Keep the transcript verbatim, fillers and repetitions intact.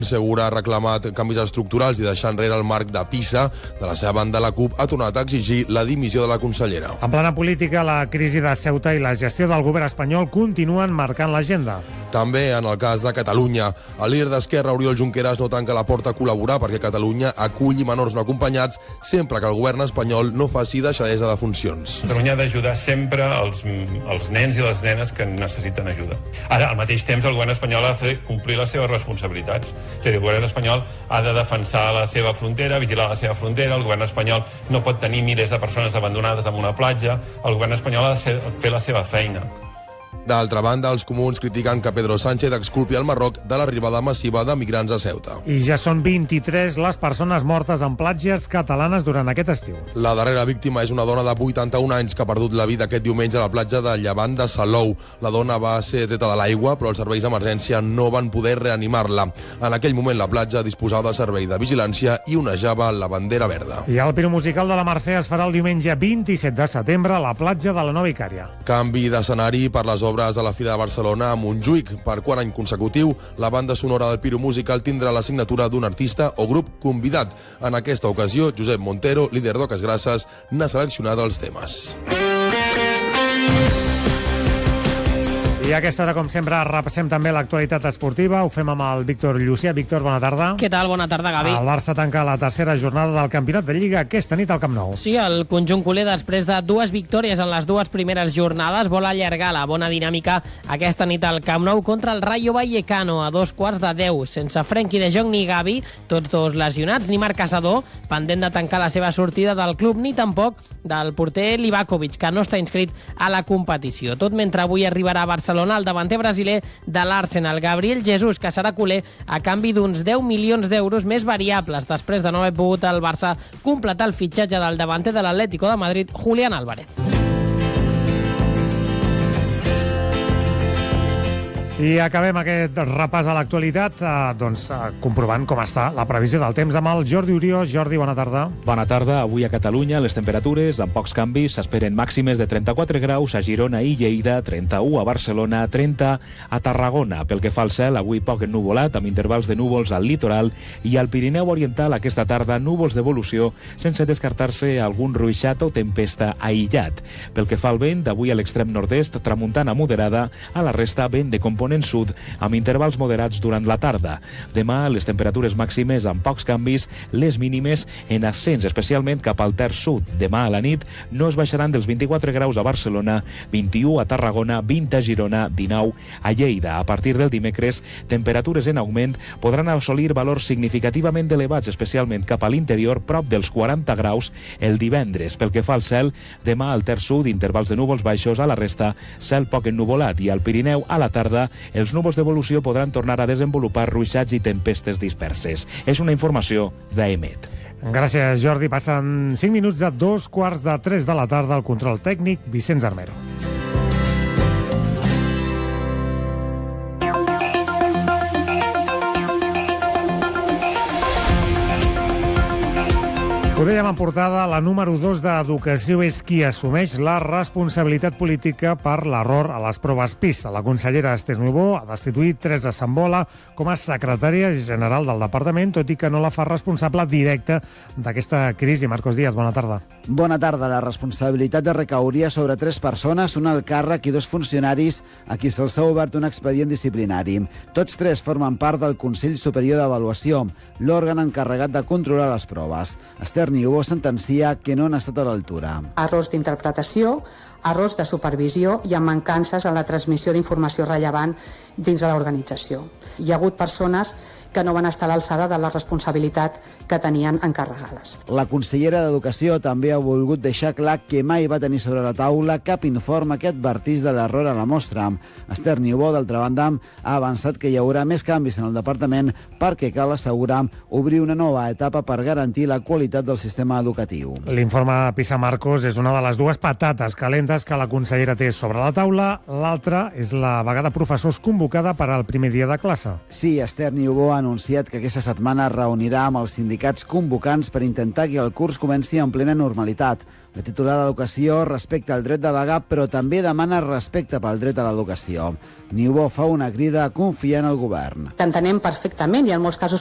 Segura ha reclamat canvis estructurals i deixar enrere el marc de Pisa. De la seva banda, la CUP ha tornat a exigir la dimissió de la consellera. En plana política, la crisi de Ceuta i la gestió del govern espanyol continuen marcant l'agenda. També en el cas de Catalunya. El líder d'Esquerra, Oriol Junqueras, no tanca la porta a col·laborar perquè Catalunya aculli menors no acompanyats sempre que el govern espanyol no faci deixadesa de funcions. Catalunya ha d'ajudar sempre els, els nens i les nenes que necessiten ajuda. Ara, al mateix temps, el govern espanyol ha de fer complir les seves responsabilitats. És a dir, el govern espanyol ha de defensar la seva frontera, vigilar la seva frontera, el govern espanyol no pot tenir milers de persones abandonades en una platja, el govern espanyol ha de ser, fer la seva feina. D'altra banda, els comuns critiquen que Pedro Sánchez exculpi el Marroc de l'arribada massiva de migrants a Ceuta. I ja són vint-i-tres les persones mortes en platges catalanes durant aquest estiu. La darrera víctima és una dona de vuitanta-un anys que ha perdut la vida aquest diumenge a la platja de Llevant de Salou. La dona va ser treta de l'aigua, però els serveis d'emergència no van poder reanimar-la. En aquell moment la platja disposava de servei de vigilància i onejava la bandera verda. I el piromusical de la Mercè es farà el diumenge vint-i-set de setembre a la platja de la Nova Icària. Canvi d'escenari per les obres de la Fira de Barcelona a Montjuïc. Per quart any consecutiu, la banda sonora del Piro Musical tindrà la signatura d'un artista o grup convidat. En aquesta ocasió, Josep Montero, líder d'Oques Grasses, n'ha seleccionat els temes. I a aquesta hora, com sempre, repassem també l'actualitat esportiva. Ho fem amb el Víctor Llucià. Víctor, bona tarda. Què tal? Bona tarda, Gavi. El Barça tanca la tercera jornada del Campionat de Lliga aquesta nit al Camp Nou. Sí, el conjunt culer, després de dues victòries en les dues primeres jornades, vol allargar la bona dinàmica aquesta nit al Camp Nou contra el Rayo Vallecano a dos quarts de deu, sense Frenkie de Jong ni Gavi, tots dos lesionats, ni Marc Casador, pendent de tancar la seva sortida del club, ni tampoc del porter Livakovic, que no està inscrit a la competició. Tot mentre avui arribarà a Barcelona el davanter brasiler de l'Arsenal, Gabriel Jesús, que serà culer a canvi d'uns deu milions d'euros més variables, després de no haver pogut el Barça completar el fitxatge del davanter de l'Atlético de Madrid, Julián Álvarez. I acabem aquest repàs a l'actualitat eh, doncs, eh, comprovant com està la previsió del temps amb el Jordi Uriós. Jordi, bona tarda. Bona tarda. Avui a Catalunya les temperatures, amb pocs canvis, s'esperen màximes de trenta-quatre graus a Girona i Lleida, trenta-u a Barcelona, trenta a Tarragona. Pel que fa al cel, avui poc ennuvolat, amb intervals de núvols al litoral i al Pirineu Oriental aquesta tarda núvols d'evolució, sense descartar-se algun ruixat o tempesta aïllat. Pel que fa al vent, d'avui a l'extrem nord-est, tramuntana moderada, a la resta vent de component en sud, amb intervals moderats durant la tarda. Demà, les temperatures màximes amb pocs canvis, les mínimes en ascens, especialment cap al terç sud. Demà a la nit no es baixaran dels vint-i-quatre graus a Barcelona, vint-i-u a Tarragona, vint a Girona, dinou a Lleida. A partir del dimecres, temperatures en augment podran assolir valors significativament elevats, especialment cap a l'interior, prop dels quaranta graus el divendres. Pel que fa al cel, demà al terç sud, intervals de núvols baixos, a la resta, cel poc ennuvolat, i al Pirineu, a la tarda, els núvols d'evolució podran tornar a desenvolupar ruixats i tempestes disperses. És una informació d'A E M E T. Gràcies, Jordi. Passen cinc minuts de dos quarts de tres de la tarda. Al control tècnic, Vicenç Armero. Ho dèiem en portada, la número dos d'Educació és qui assumeix la responsabilitat política per l'error a les proves PISA. La consellera Esther Niubó ha destituït Teresa Sambola com a secretària general del departament, tot i que no la fa responsable directa d'aquesta crisi. Marcos Díaz, bona tarda. Bona tarda. La responsabilitat recauria sobre tres persones, un alt càrrec i dos funcionaris a qui se'ls ha obert un expedient disciplinari. Tots tres formen part del Consell Superior d'Avaluació, l'òrgan encarregat de controlar les proves. Esther Niubó sentencia que no han estat a l'altura. Errors d'interpretació, errors de supervisió i amb mancances en la transmissió d'informació rellevant dins de l'organització. Hi ha hagut persones que no van estar a l'alçada de la responsabilitat que tenien encarregades. La consellera d'Educació també ha volgut deixar clar que mai va tenir sobre la taula cap informe que advertís de l'error a la mostra. Esther Niubó, d'altra banda, ha avançat que hi haurà més canvis en el departament perquè cal assegurar obrir una nova etapa per garantir la qualitat del sistema educatiu. L'informe PISA, Marcos, és una de les dues patates calentes assumptes que la consellera té sobre la taula. L'altre és la vaga de professors convocada per al primer dia de classe. Sí, Esther Niubó ha anunciat que aquesta setmana es reunirà amb els sindicats convocants per intentar que el curs comenci en plena normalitat. La titular d'Educació respecta el dret de vagar, però també demana respecte pel dret a l'educació. Niubó fa una crida a confiar en el govern. Que entenem perfectament i en molts casos